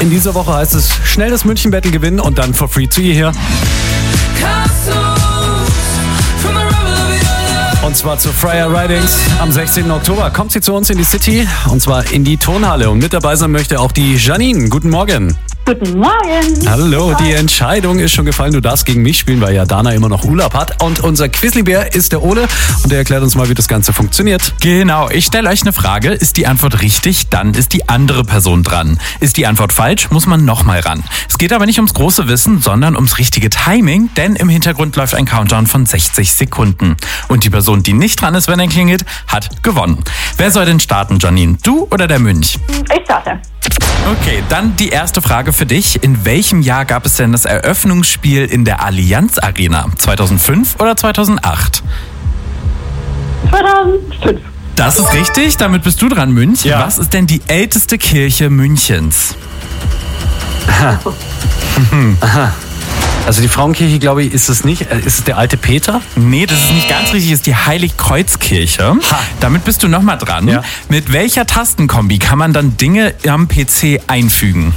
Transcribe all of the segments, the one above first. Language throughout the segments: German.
In dieser Woche heißt es schnell das München-Battle gewinnen und dann for free zu ihr hier. Und zwar zu Freya Ridings. Am 16. Oktober kommt sie zu uns in die City und zwar in die Turnhalle. Und mit dabei sein möchte auch die Janine. Guten Morgen. Guten Morgen. Hallo, die Entscheidung ist schon gefallen. Du darfst gegen mich spielen, weil ja Dana immer noch Urlaub hat. Und unser Quizlibär ist der Ole und der erklärt uns mal, wie das Ganze funktioniert. Genau, ich stelle euch eine Frage. Ist die Antwort richtig, dann ist die andere Person dran. Ist die Antwort falsch, muss man nochmal ran. Es geht aber nicht ums große Wissen, sondern ums richtige Timing, denn im Hintergrund läuft ein Countdown von 60 Sekunden. Und die Person, die nicht dran ist, wenn er klingelt, hat gewonnen. Wer soll denn starten, Janine? Du oder der Münch? Ich starte. Okay, dann die erste Frage für dich. In welchem Jahr gab es denn das Eröffnungsspiel in der Allianz Arena? 2005 oder 2008? 2005. Das ist richtig, damit bist du dran, Münch. Ja. Was ist denn die älteste Kirche Münchens? Also die Frauenkirche, glaube ich, ist es nicht. Ist es der alte Peter? Nee, das ist nicht ganz richtig, ist die Heiligkreuzkirche. Damit bist du nochmal dran. Ja. Mit welcher Tastenkombi kann man dann Dinge am PC einfügen?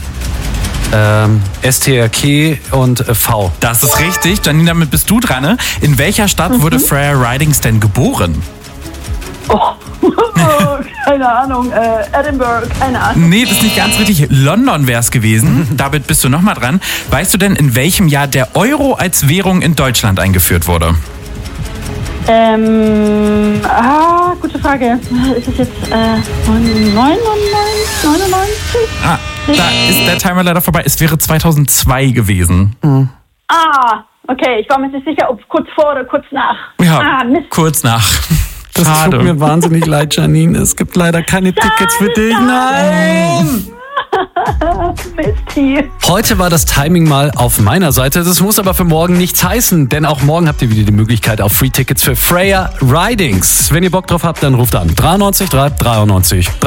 STRK und V. Das ist richtig, Janine, damit bist du dran. Ne? In welcher Stadt wurde Freya Ridings denn geboren? Keine Ahnung. Edinburgh, keine Ahnung. Nee, das ist nicht ganz richtig. London wäre es gewesen. Damit bist du nochmal dran. Weißt du denn, in welchem Jahr der Euro als Währung in Deutschland eingeführt wurde? Gute Frage. Ist es jetzt 99? Ah, da ist der Timer leider vorbei. Es wäre 2002 gewesen. Okay. Ich war mir nicht sicher, ob es kurz vor oder kurz nach. Ja, Mist. kurz nach. Das tut mir wahnsinnig leid, Janine. Es gibt leider keine Tickets für dich. Nein! Misty. Heute war das Timing mal auf meiner Seite. Das muss aber für morgen nichts heißen, denn auch morgen habt ihr wieder die Möglichkeit auf Free Tickets für Freya Ridings. Wenn ihr Bock drauf habt, dann ruft an 93 3 93.